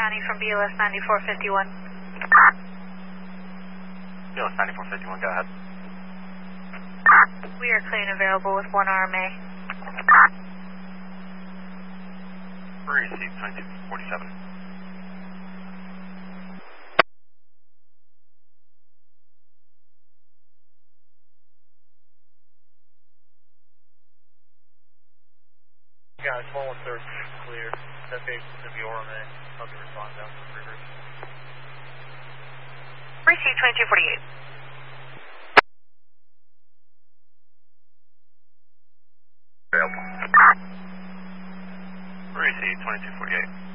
County from BLS 9451. BLS 9451, go ahead. We are clear and available with 1 RMA. Receive 2247. Guys, 113 clear. That base is going to be RMA. I'll be responding down for rivers. Receive 2248. Receive 2248.